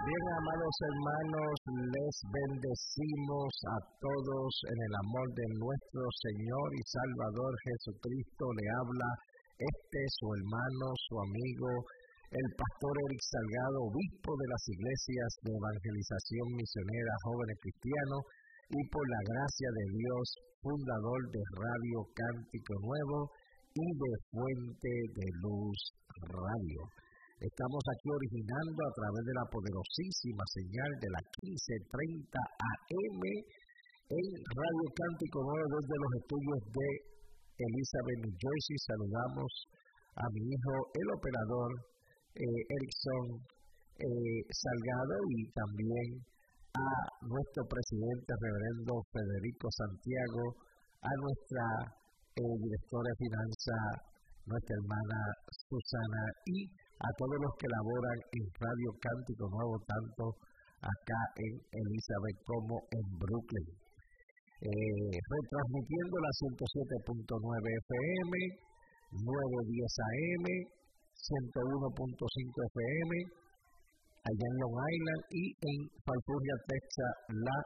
Bien, amados hermanos, les bendecimos a todos en el amor de nuestro Señor y Salvador Jesucristo. Le habla su hermano, su amigo, el pastor Eric Salgado, obispo de las iglesias de evangelización misionera Jóvenes Cristianos, y por la gracia de Dios, fundador de Radio Cántico Nuevo y de Fuente de Luz Radio. Estamos aquí originando a través de la poderosísima señal de la 1530 AM en Radio Cántico Nuevo desde los estudios de Elizabeth, New Jersey. Saludamos a mi hijo, el operador Erickson Salgado, y también a nuestro presidente, reverendo Federico Santiago, a nuestra directora de finanzas, nuestra hermana Susana, y a todos los que laboran en Radio Cántico Nuevo, tanto acá en Elizabeth como en Brooklyn. Retransmitiendo la 107.9 FM, 910 AM, 101.5 FM, allá en Long Island, y en Falfurria, Texas, la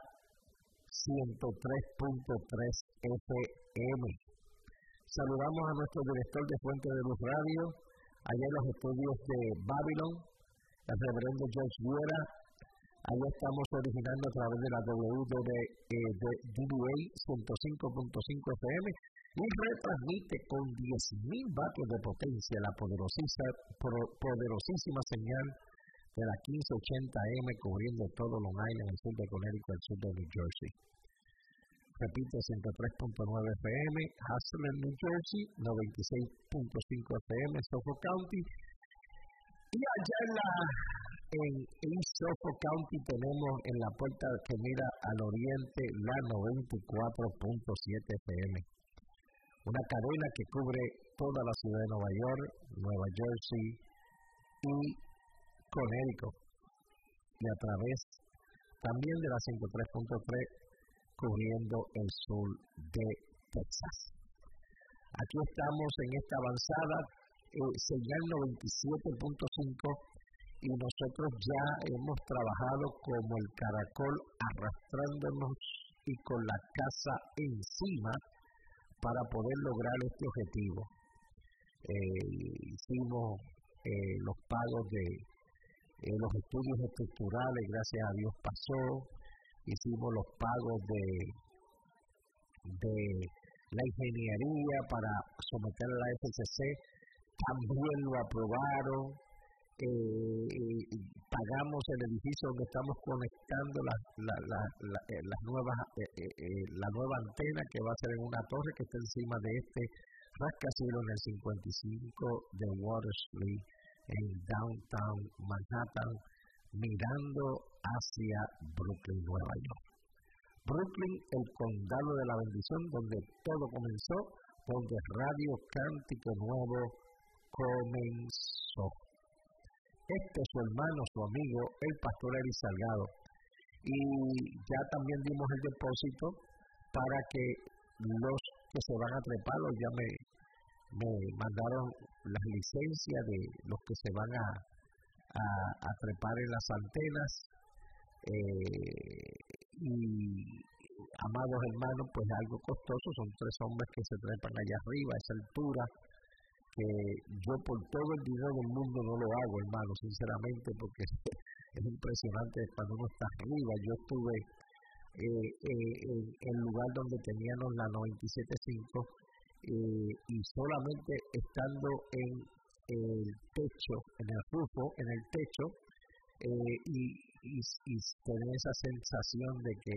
103.3 FM. Saludamos a nuestro director de Fuente de Luz Radio, allá en los estudios de Babylon, el reverendo George Viera. Allá estamos originando a través de la WDA 105.5 FM y retransmite con 10.000 vatios de potencia la poderosísima señal de la 1580 AM, cubriendo todo Long Island, el sur de Connecticut, el sur de New Jersey. Repite, 103.9 FM, Haslett, New Jersey, 96.5 FM, Suffolk County. Y allá en East Suffolk County tenemos en la puerta que mira al oriente la 94.7 FM. Una cadena que cubre toda la ciudad de Nueva York, Nueva Jersey y Connecticut. Y a través también de la 103.3 cubriendo el sur de Texas. Aquí estamos en esta avanzada señal 97.5, y nosotros ya hemos trabajado como el caracol, arrastrándonos y con la casa encima para poder lograr este objetivo. Hicimos los pagos de los estudios estructurales, gracias a Dios pasó. Hicimos los pagos de la ingeniería para someter a la FCC, también lo aprobaron. Pagamos el edificio donde estamos conectando la nueva antena, que va a ser en una torre que está encima de este rascacielos en el 55 de Water Street, en Downtown Manhattan, mirando hacia Brooklyn, Nueva York. Brooklyn, el condado de la bendición, donde todo comenzó, donde Radio Cántico Nuevo comenzó. Es su hermano, su amigo, el pastor Eric Salgado. Y ya también dimos el depósito para que los que se van a trepar, ya me mandaron las licencias de los que se van a trepar en las antenas. Y amados hermanos, pues algo costoso, son 3 hombres que se trepan allá arriba a esa altura, que yo por todo el dinero del mundo no lo hago, hermano, sinceramente, porque es impresionante cuando uno está arriba. Yo estuve en el lugar donde teníamos la 97.5, y solamente estando en el techo, en el rufo, en el techo, y tener esa sensación de que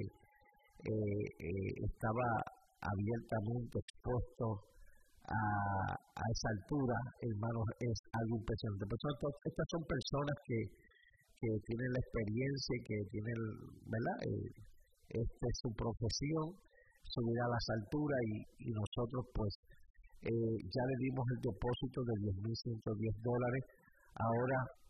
estaba abiertamente expuesto a esa altura, hermanos, es algo impresionante. Estas son personas que tienen la experiencia y que tienen, ¿verdad? Su profesión, subir a las alturas, y nosotros pues ya le dimos el depósito de $10,110. Ahora